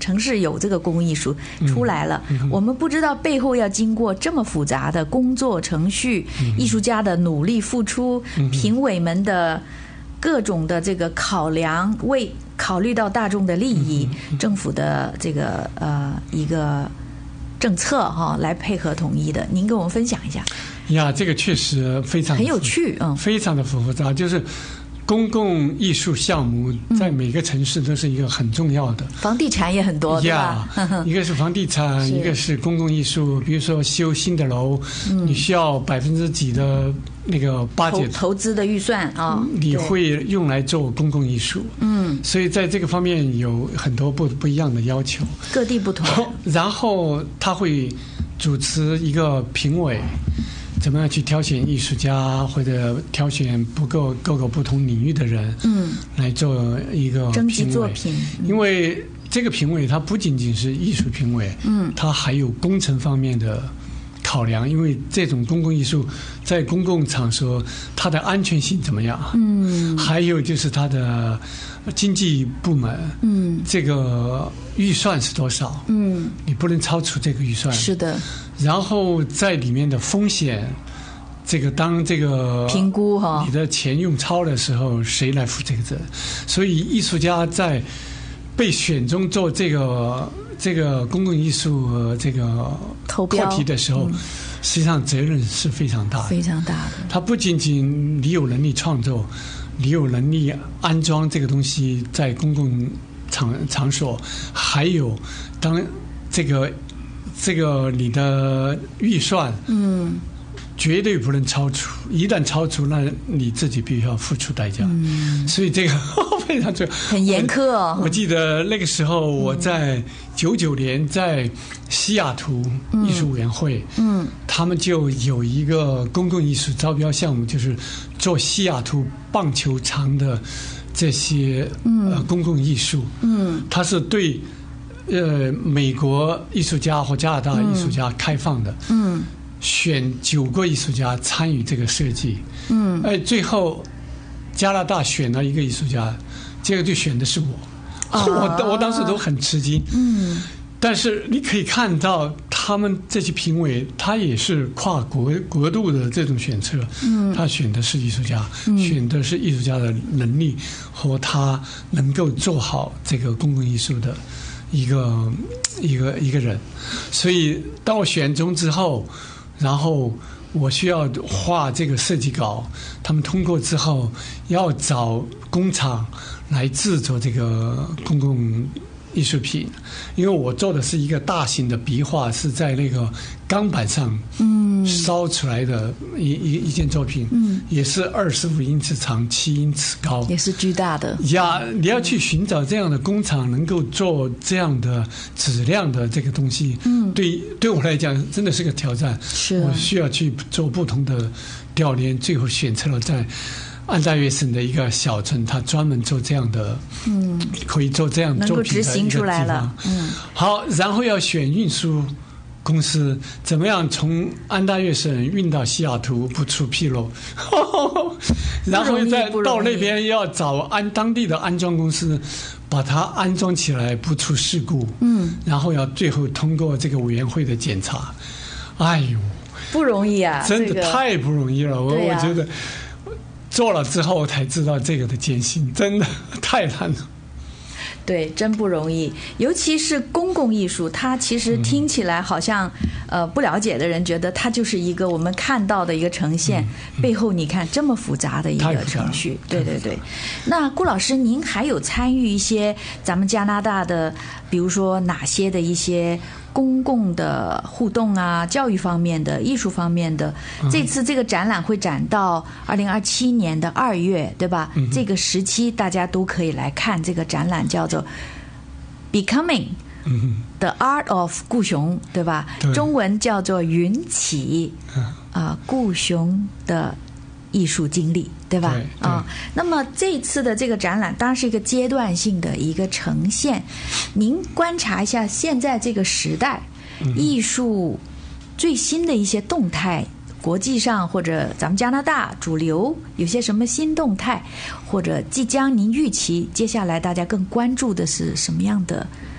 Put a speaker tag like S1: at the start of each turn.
S1: 城市有这个公共艺术出来了，我们不知道背后要经过这么复杂的工作程序，艺术家的努力付出，评委们的各种的这个考量，为考虑到大众的利益，政府的这个一个政策来配合统一的。您跟我们分享一下。
S2: 呀，这个确实非常
S1: 很有趣，
S2: 非常的复杂。就是公共艺术项目在每个城市都是一个很重要的。
S1: 房地产也很多，对吧？
S2: 一个是房地产，一个是公共艺术。比如说修新的楼，你需要几%的那个巴结
S1: 投资的预算啊，
S2: 你会用来做公共艺术。所以在这个方面有很多不一样的要求，
S1: 各地不同。
S2: 然后他会主持一个评委，怎么样去挑选艺术家，或者挑选各个不同领域的人，来做一个
S1: 征集作品。
S2: 因为这个评委他不仅仅是艺术评委，他还有工程方面的考量，因为这种公共艺术在公共场所它的安全性怎么样，还有就是它的经济部门，这个预算是多少，你不能超出这个预算，
S1: 是的。
S2: 然后在里面的风险，当这个
S1: 评估
S2: 你的钱用超的时候，谁来负这个责任？所以艺术家在被选中做这个公共艺术这个
S1: 投标
S2: 课题的时候，实际上责任是非常大的，
S1: 非常大的。
S2: 它不仅仅你有能力创作，你有能力安装这个东西在公共场所，还有当这个你的预算，绝对不能超出，一旦超出，那你自己必须要付出代价。所以这个非常重要，
S1: 很严苛哦。
S2: 我记得那个时候我在99年在西雅图艺术委员会，他们就有一个公共艺术招标项目，就是做西雅图棒球场的这些公共艺术。它是对美国艺术家或加拿大艺术家开放的。选9个艺术家参与这个设计，最后加拿大选了一个艺术家，结果就选的是我，我当时都很吃惊，但是你可以看到他们这些评委，他也是跨国度的这种选择，他选的是艺术家，选的是艺术家的能力和他能够做好这个公共艺术的一个人，所以当我选中之后。然后我需要画这个设计稿，他们通过之后要找工厂来制作这个公共艺术品，因为我做的是一个大型的壁画，是在那个钢板上烧出来的一件作品，也是25英尺长7英尺高，
S1: 也是巨大的
S2: 呀。你要去寻找这样的工厂能够做这样的质量的这个东西，对我来讲真的是个挑战。我需要去做不同的调研，最后选择了在安大略省的一个小镇，他专门做这样的，可以做这样作品的一个地方，能够执行出来了。好，然后要选运输公司，怎么样从安大略省运到西雅图不出纰漏，然后再到那边要找当地的安装公司，把它安装起来不出事故，然后要最后通过这个委员会的检查。哎呦，
S1: 不容易啊，
S2: 真的太不容易了。我觉得做了之后才知道这个的艰辛，真的太难了。
S1: 对，真不容易，尤其是公共艺术，它其实听起来好像，不了解的人觉得它就是一个我们看到的一个呈现，背后你看这么复杂的一个程序。对对对。那顾老师，您还有参与一些咱们加拿大的，比如说哪些的一些公共的互动啊，教育方面的、艺术方面的？这次这个展览会展到2027年的2月，对吧？这个时期大家都可以来看这个展览，叫做 Becoming the Art of 顾熊，对吧？中文叫做云起顾熊的艺术经历，对吧？那么这次的这个展览当然是一个阶段性的一个呈现。您观察一下现在这个时代，艺术最新的一些动态，国际上或者咱们加拿大主流有些什么新动态，或者即将您预期接下来大家更关注的是什么样的